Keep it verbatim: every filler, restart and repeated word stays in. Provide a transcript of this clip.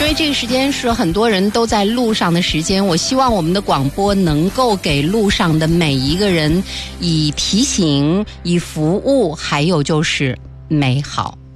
为这个时间是很多人都在路上的时间，我希望我们的广播能够给路上的每一个人以提醒、以服务，还有就是美好。